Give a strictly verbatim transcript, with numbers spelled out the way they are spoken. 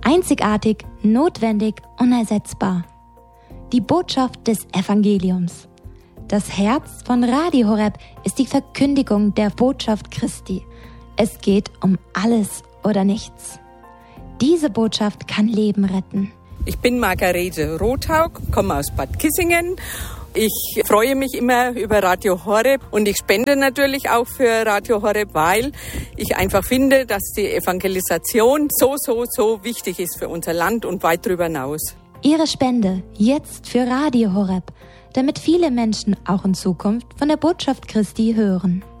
Einzigartig, notwendig, unersetzbar. Die Botschaft des Evangeliums. Das Herz von Radio Horeb ist die Verkündigung der Botschaft Christi. Es geht um alles oder nichts. Diese Botschaft kann Leben retten. Ich bin Margarete Rothaug, komme aus Bad Kissingen. Ich freue mich immer über Radio Horeb und ich spende natürlich auch für Radio Horeb, weil ich einfach finde, dass die Evangelisation so, so, so wichtig ist für unser Land und weit darüber hinaus. Ihre Spende jetzt für Radio Horeb, damit viele Menschen auch in Zukunft von der Botschaft Christi hören.